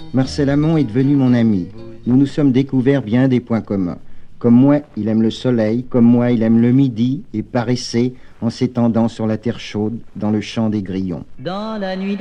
Marcel Amont est devenu mon ami. Nous nous sommes découverts bien des points communs. Comme moi, il aime le soleil, comme moi, il aime le midi et paraissait en s'étendant sur la terre chaude dans le champ des grillons. Dans la nuit